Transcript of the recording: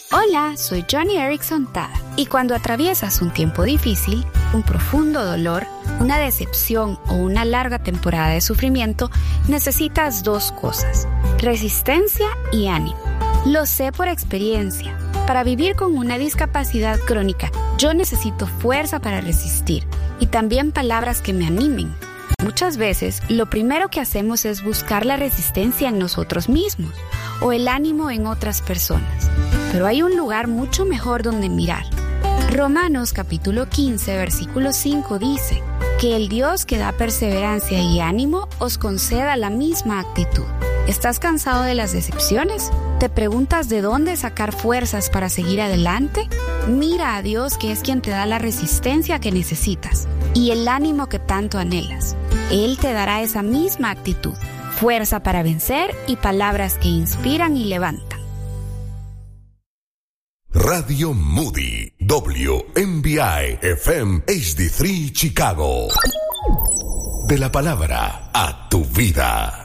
Hola, soy Johnny Erickson Tada. Y cuando atraviesas un tiempo difícil, un profundo dolor, una decepción o una larga temporada de sufrimiento, necesitas dos cosas: resistencia y ánimo. Lo sé por experiencia. Para vivir con una discapacidad crónica, yo necesito fuerza para resistir y también palabras que me animen. Muchas veces, lo primero que hacemos es buscar la resistencia en nosotros mismos o el ánimo en otras personas. Pero hay un lugar mucho mejor donde mirar. Romanos capítulo 15, versículo 5 dice que el Dios que da perseverancia y ánimo os conceda la misma actitud. ¿Estás cansado de las decepciones? ¿Te preguntas de dónde sacar fuerzas para seguir adelante? Mira a Dios, que es quien te da la resistencia que necesitas y el ánimo que tanto anhelas. Él te dará esa misma actitud, fuerza para vencer y palabras que inspiran y levantan. Radio Moody, WMBI FM HD3 Chicago. De la palabra a tu vida.